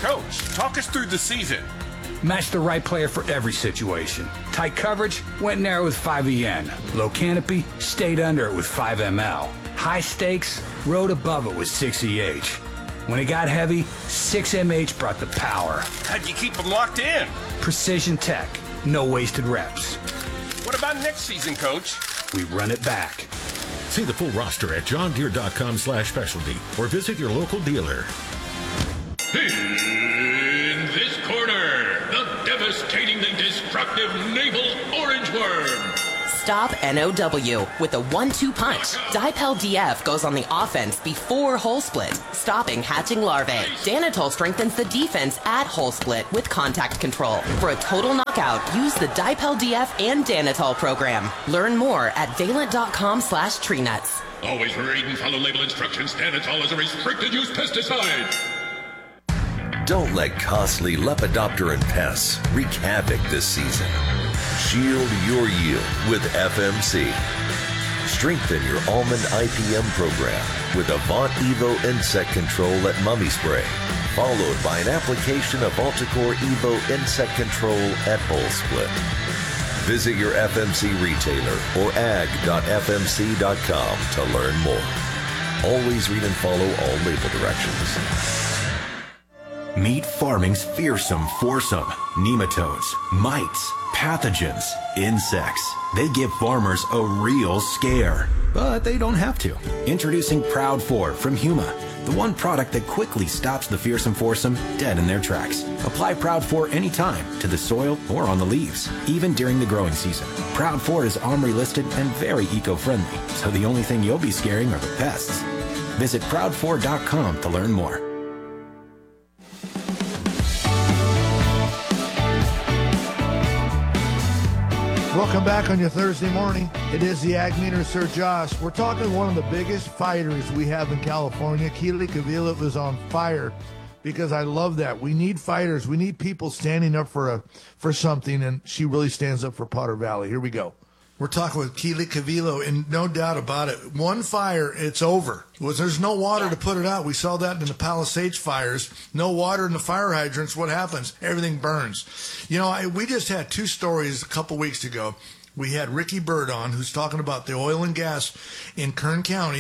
Coach, talk us through the season. Match the right player for every situation. Tight coverage, went narrow with 5EN. Low canopy, stayed under it with 5ML. High stakes, rode above it with 6EH. When it got heavy, 6MH brought the power. How'd you keep them locked in? Precision tech, no wasted reps. What about next season, Coach? We run it back. See the full roster at johndeere.com/specialty or visit your local dealer. In this corner, the devastatingly destructive naval orange worm. Stop NOW with a 1-2 punch. Dipel DF goes on the offense before hole split, stopping hatching larvae. Danitol strengthens the defense at hole split with contact control. For a total knockout, use the Dipel DF and Danitol program. Learn more at valent.com/treenuts. Always read and follow label instructions. Danitol is a restricted use pesticide. Don't let costly Lepidopteran pests wreak havoc this season. Shield your yield with FMC. Strengthen your almond IPM program with Avant Evo Insect Control at Mummy Spray, followed by an application of Alticore Evo Insect Control at Hole Split. Visit your FMC retailer or ag.fmc.com to learn more. Always read and follow all label directions. Meet farming's fearsome foursome. Nematodes, mites, pathogens, insects. They give farmers a real scare. But they don't have to. Introducing Proud 4 from Huma, the one product that quickly stops the fearsome foursome dead in their tracks. Apply Proud 4 anytime to the soil or on the leaves, even during the growing season. Proud 4 is OMRI listed and very eco-friendly, so the only thing you'll be scaring are the pests. Visit proud4.com to learn more. Welcome back on your Thursday morning. It is the Ag Meter, Sir Josh. We're talking one of the biggest fighters we have in California. Keely Cavilla was on fire because I love that. We need fighters. We need people standing up for something, and she really stands up for Potter Valley. Here we go. We're talking with Keely Cavillo, and no doubt about it, one fire, it's over. There's no water to put it out. We saw that in the Palisades fires. No water in the fire hydrants. What happens? Everything burns. You know, we just had two stories a couple weeks ago. We had Ricky Bird on, who's talking about the oil and gas in Kern County.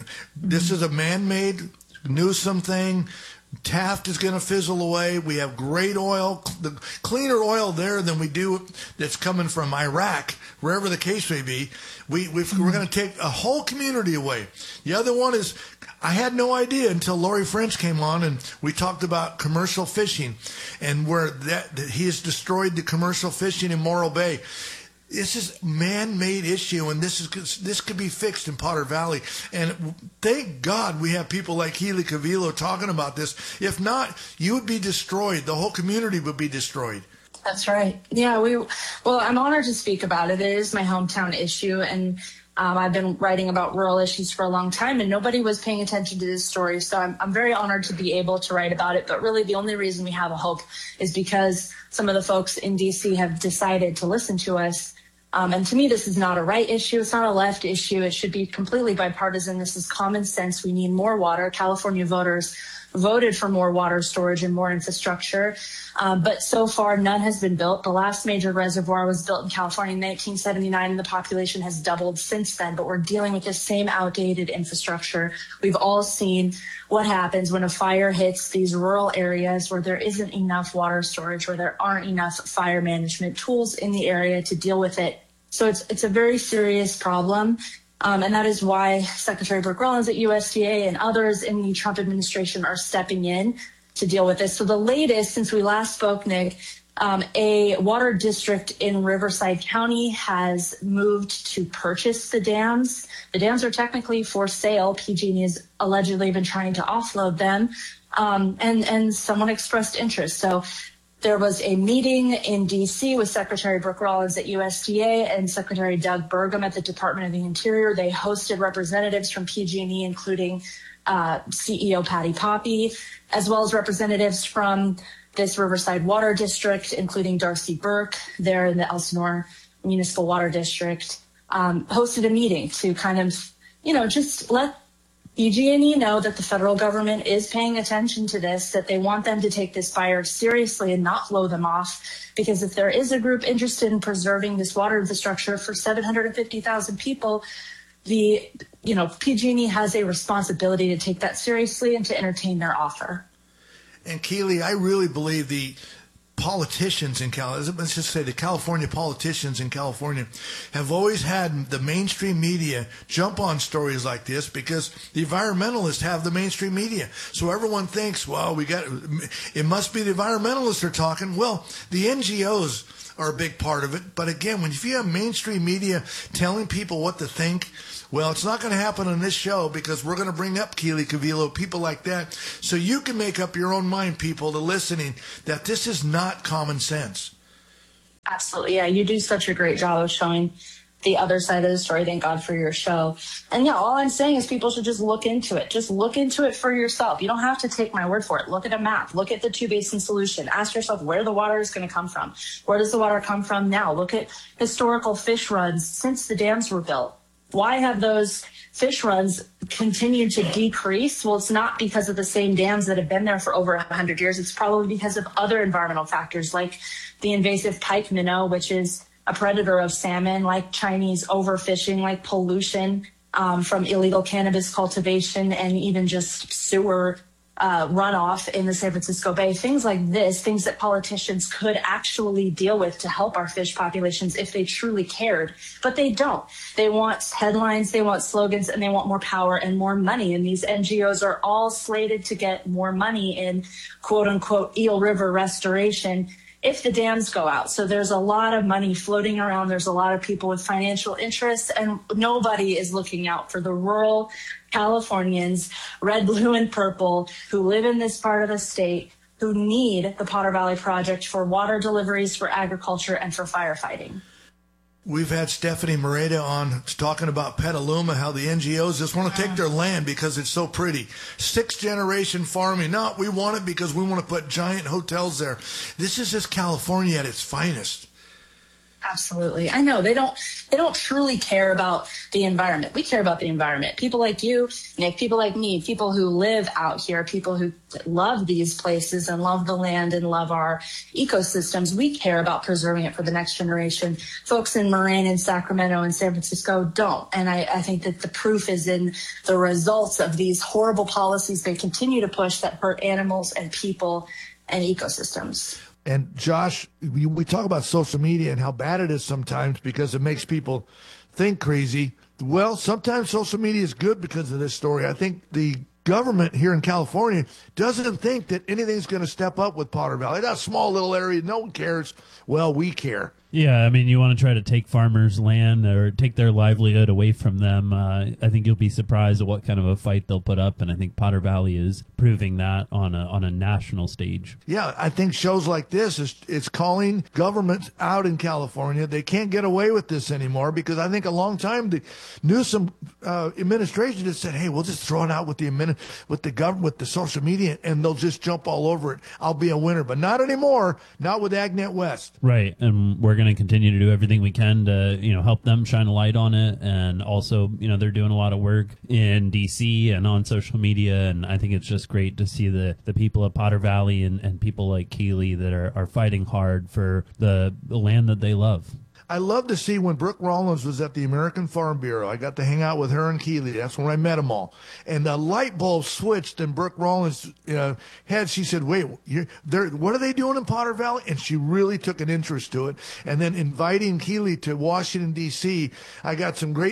This is a man-made Newsom thing. Taft is going to fizzle away. We have great oil, the cleaner oil there than we do that's coming from Iraq, wherever the case may be. We're going to take a whole community away. The other one is, I had no idea until Lori French came on and we talked about commercial fishing and where that he has destroyed the commercial fishing in Morro Bay. This is a man-made issue, and this could be fixed in Potter Valley. And thank God we have people like Keely Cavillo talking about this. If not, you would be destroyed. The whole community would be destroyed. That's right. Yeah, well, I'm honored to speak about it. It is my hometown issue, and I've been writing about rural issues for a long time, and nobody was paying attention to this story. So I'm very honored to be able to write about it. But really, the only reason we have a hope is because some of the folks in D.C. have decided to listen to us. And to me, this is not a right issue. It's not a left issue. It should be completely bipartisan. This is common sense. We need more water. California voters voted for more water storage and more infrastructure. But so far, none has been built. The last major reservoir was built in California in 1979, and the population has doubled since then. But we're dealing with the same outdated infrastructure. We've all seen what happens when a fire hits these rural areas where there isn't enough water storage, where there aren't enough fire management tools in the area to deal with it. So it's a very serious problem. And that is why Secretary Brooke Rollins at USDA and others in the Trump administration are stepping in to deal with this. So the latest, since we last spoke, Nick, a water district in Riverside County has moved to purchase the dams. The dams are technically for sale. PG&E has allegedly been trying to offload them, and someone expressed interest. So there was a meeting in D.C. with Secretary Brooke Rollins at USDA and Secretary Doug Burgum at the Department of the Interior. They hosted representatives from PG&E, including CEO Patty Poppe, as well as representatives from this Riverside Water District, including Darcy Burke there in the Elsinore Municipal Water District, hosted a meeting to kind of, just let PG&E know that the federal government is paying attention to this, that they want them to take this fire seriously and not blow them off. Because if there is a group interested in preserving this water infrastructure for 750,000 people, PG&E has a responsibility to take that seriously and to entertain their offer. And Keely, I really believe the politicians in let's just say the California politicians in California have always had the mainstream media jump on stories like this because the environmentalists have the mainstream media. So everyone thinks, well, it must be the environmentalists are talking. Well, the NGOs are a big part of it. But again, if you have mainstream media telling people what to think, well, it's not going to happen on this show because we're going to bring up Keely Cavillo, people like that, so you can make up your own mind, people, to listening, that this is not common sense. Absolutely. Yeah, you do such a great job of showing the other side of the story. Thank God for your show. And yeah, all I'm saying is people should just look into it. Just look into it for yourself. You don't have to take my word for it. Look at a map. Look at the two-basin solution. Ask yourself where the water is going to come from. Where does the water come from now? Look at historical fish runs since the dams were built. Why have those fish runs continued to decrease? Well, it's not because of the same dams that have been there for over 100 years. It's probably because of other environmental factors like the invasive pike minnow, which is a predator of salmon, like Chinese overfishing, like pollution from illegal cannabis cultivation, and even just sewer runoff in the San Francisco Bay. Things like this, things that politicians could actually deal with to help our fish populations if they truly cared, but they don't. They want headlines, they want slogans, and they want more power and more money. And these NGOs are all slated to get more money in quote unquote Eel River restoration if the dams go out. So there's a lot of money floating around. There's a lot of people with financial interests, and nobody is looking out for the rural Californians, red, blue, and purple, who live in this part of the state, who need the Potter Valley Project for water deliveries, for agriculture, and for firefighting. We've had Stephanie Moreta on talking about Petaluma, how the NGOs just want to take their land because it's so pretty. 6th generation farming. No, we want it because we want to put giant hotels there. This is just California at its finest. Absolutely. I know they don't truly care about the environment. We care about the environment. People like you, Nick, people like me, people who live out here, people who love these places and love the land and love our ecosystems. We care about preserving it for the next generation. Folks in Marin and Sacramento and San Francisco don't. And I think that the proof is in the results of these horrible policies they continue to push that hurt animals and people and ecosystems. And Josh, we talk about social media and how bad it is sometimes because it makes people think crazy. Well, sometimes social media is good because of this story. I think the government here in California doesn't think that anything's going to step up with Potter Valley. That's a small little area. No one cares. Well, we care. Yeah, I mean, you want to try to take farmers' land or take their livelihood away from them. I think you'll be surprised at what kind of a fight they'll put up, and I think Potter Valley is proving that on a national stage. Yeah, I think shows like this it's calling governments out in California. They can't get away with this anymore because I think a long time the Newsom administration just said, "Hey, we'll just throw it out with the government, with the social media, and they'll just jump all over it. I'll be a winner." But not anymore. Not with AgNet West. Right, and we're going to continue to do everything we can to, help them shine a light on it. And also, they're doing a lot of work in DC and on social media. And I think it's just great to see the people of Potter Valley and people like Keely that are fighting hard for the land that they love. I love to see when Brooke Rollins was at the American Farm Bureau. I got to hang out with her and Keely. That's when I met them all. And the light bulb switched in Brooke Rollins' head. She said, wait, what are they doing in Potter Valley? And she really took an interest to it. And then inviting Keely to Washington, D.C., I got some great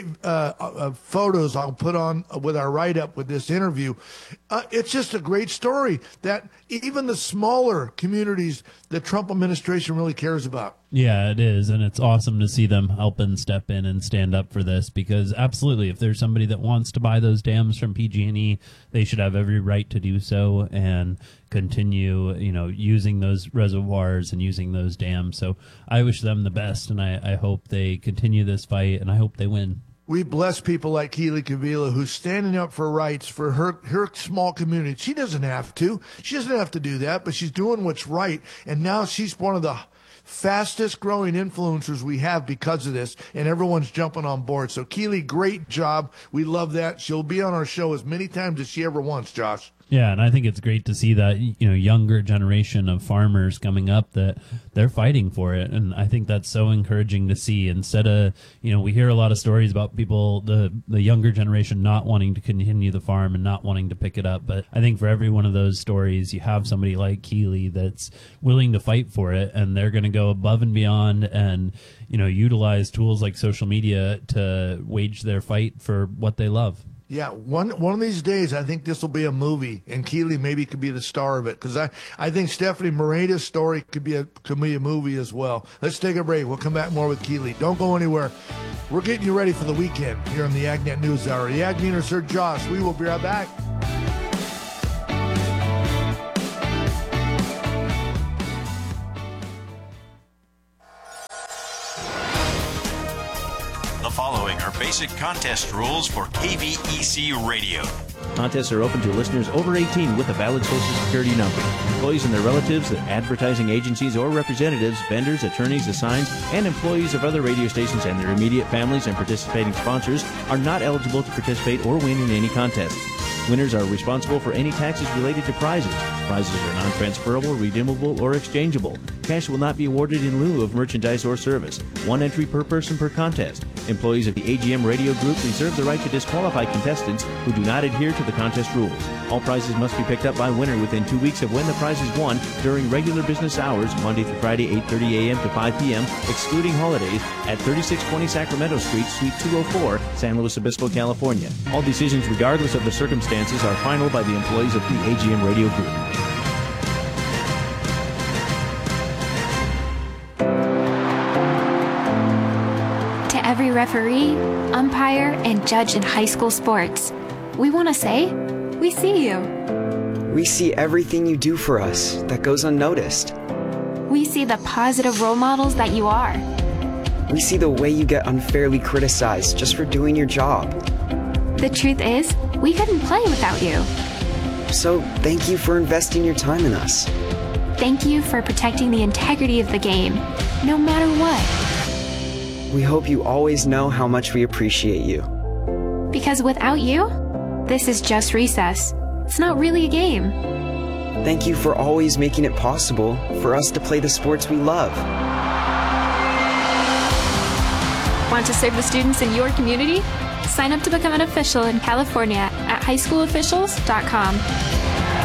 photos I'll put on with our write-up with this interview. It's just a great story that even the smaller communities the Trump administration really cares about. Yeah, it is, and it's awesome to see them help and step in and stand up for this because absolutely, if there's somebody that wants to buy those dams from PG&E, they should have every right to do so and continue, using those reservoirs and using those dams. So I wish them the best, and I hope they continue this fight, and I hope they win. We bless people like Keely Cavillo who's standing up for rights for her small community. She doesn't have to. She doesn't have to do that, but she's doing what's right, and now she's one of the fastest growing influencers we have because of this, and everyone's jumping on board. So Keely, great job. We love that. She'll be on our show as many times as she ever wants, Josh. Yeah, and I think it's great to see that, younger generation of farmers coming up, that they're fighting for it. And I think that's so encouraging to see. Instead of, we hear a lot of stories about people, the younger generation not wanting to continue the farm and not wanting to pick it up. But I think for every one of those stories, you have somebody like Keely that's willing to fight for it, and they're going to go above and beyond and, utilize tools like social media to wage their fight for what they love. Yeah, one of these days, I think this will be a movie, and Keely maybe could be the star of it, because I think Stephanie Mareda's story could be a movie as well. Let's take a break. We'll come back more with Keely. Don't go anywhere. We're getting you ready for the weekend here on the AgNet News Hour. The Ag Meter, Sir Josh. We will be right back. The following are basic contest rules for KVEC Radio. Contests are open to listeners over 18 with a valid Social Security number. Employees and their relatives, advertising agencies or representatives, vendors, attorneys, assigns, and employees of other radio stations and their immediate families and participating sponsors are not eligible to participate or win in any contests. Winners are responsible for any taxes related to prizes. Prizes are non-transferable, redeemable, or exchangeable. Cash will not be awarded in lieu of merchandise or service. One entry per person per contest. Employees of the AGM Radio Group reserve the right to disqualify contestants who do not adhere to the contest rules. All prizes must be picked up by winner within 2 weeks of when the prize is won during regular business hours, Monday through Friday, 8:30 a.m. to 5 p.m., excluding holidays, at 3620 Sacramento Street, Suite 204, San Luis Obispo, California. All decisions, regardless of the circumstances, are final by the employees of the AGM Radio Group. To every referee, umpire, and judge in high school sports, we want to say, we see you. We see everything you do for us that goes unnoticed. We see the positive role models that you are. We see the way you get unfairly criticized just for doing your job. The truth is, we couldn't play without you. So thank you for investing your time in us. Thank you for protecting the integrity of the game, no matter what. We hope you always know how much we appreciate you. Because without you, this is just recess. It's not really a game. Thank you for always making it possible for us to play the sports we love. Want to serve the students in your community? Sign up to become an official in California at highschoolofficials.com.